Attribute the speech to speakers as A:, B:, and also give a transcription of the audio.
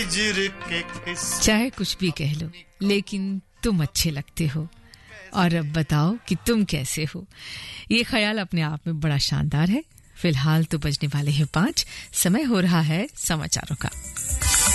A: चाहे कुछ भी कह लो, लेकिन तुम अच्छे लगते हो। और अब बताओ कि तुम कैसे हो। ये ख्याल अपने आप में बड़ा शानदार है। फिलहाल तो बजने वाले हैं 5, समय हो रहा है समाचारों का।